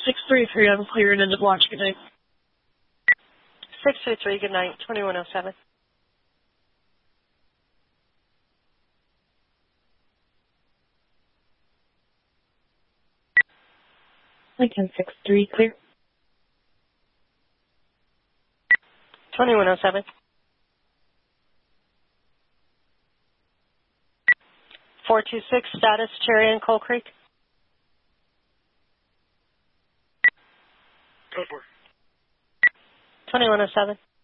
633, I'm cleared into watch. Good night. 633, good night. 2107. Lincoln 63, clear. 2107. 426, status, Cherry and Coal Creek. Go for it. 2107.